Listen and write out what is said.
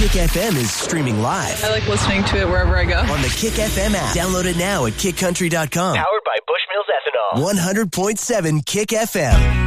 Kick FM is streaming live I like listening to it wherever I go. on the Kick FM app. Download it now at kickcountry.com. Powered by Bushmills Ethanol. 100.7 Kick FM.